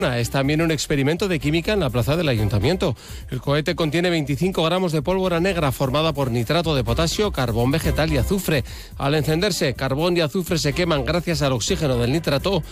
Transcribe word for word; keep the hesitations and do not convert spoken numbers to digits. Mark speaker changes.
Speaker 1: Es también un experimento de química en la plaza del Ayuntamiento. El cohete contiene veinticinco gramos de pólvora negra formada por nitrato de potasio, carbón vegetal y azufre. Al encenderse, carbón y azufre se queman gracias al oxígeno del nitrato